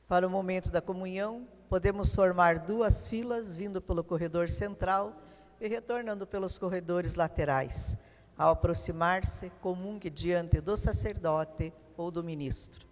Para o momento da comunhão, podemos formar 2 filas, vindo pelo corredor central e retornando pelos corredores laterais. Ao aproximar-se, comungue diante do sacerdote ou do ministro.